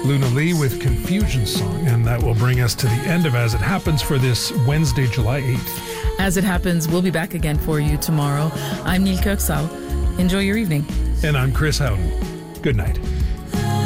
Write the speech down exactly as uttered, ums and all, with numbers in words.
Luna Lee with Confusion Song, and that will bring us to the end of As It Happens for this Wednesday, July eighth. As It Happens, we'll be back again for you tomorrow. I'm Neil Kirksal. Enjoy your evening. And I'm Chris Howden. Good night.